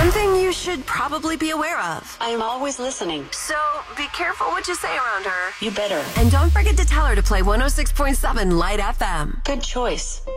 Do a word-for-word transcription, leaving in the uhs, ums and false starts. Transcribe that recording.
Something you should probably be aware of. I am always listening. So be careful what you say around her. You better. And don't forget to tell her to play one oh six point seven Light F M. Good choice.